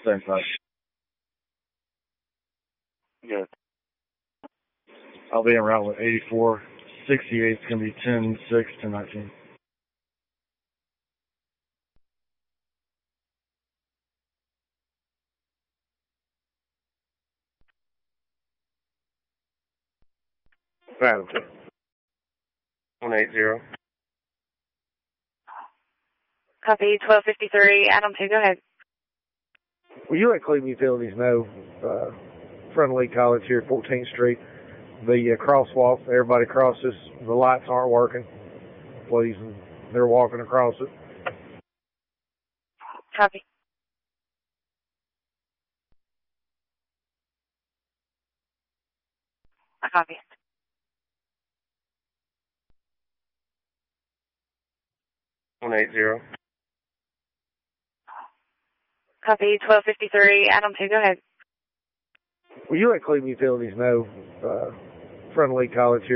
Same side. Good. I'll be en route with 84. 68 is going to be 10-6, 10-19. Adam 180. Copy 1253, Adam 2, go ahead. Will you let Cleveland Utilities know, front of Lee College here at 14th Street, the crosswalk, everybody crosses, the lights aren't working, please, and they're walking across it. Copy. I copy. Copy 1253, Adam 2, go ahead. Will you let Cleveland Utilities know, front of Lee College here